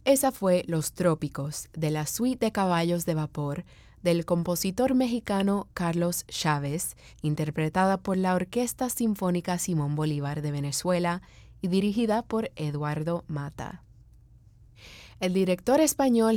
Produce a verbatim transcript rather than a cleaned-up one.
Esa fue Los Trópicos, de la suite de caballos de vapor del compositor mexicano Carlos Chávez, interpretada por la Orquesta Sinfónica Simón Bolívar de Venezuela y dirigida por Eduardo Mata. El director español